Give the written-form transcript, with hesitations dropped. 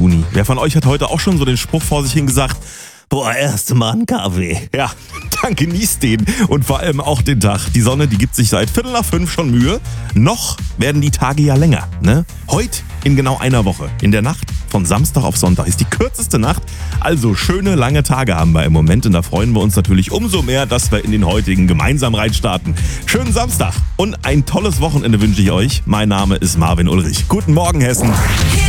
Juni. Wer von euch hat heute auch schon so den Spruch vor sich hin gesagt, boah, erste Mal einen Kaffee. Ja, dann genießt den und vor allem auch den Tag. Die Sonne, die gibt sich seit 4:45 schon Mühe. Noch werden die Tage ja länger, ne? Heute in genau einer Woche. In der Nacht von Samstag auf Sonntag ist die kürzeste Nacht. Also schöne, lange Tage haben wir im Moment und da freuen wir uns natürlich umso mehr, dass wir in den heutigen gemeinsam reinstarten. Schönen Samstag und ein tolles Wochenende wünsche ich euch. Mein Name ist Marvin Ulrich. Guten Morgen, Hessen.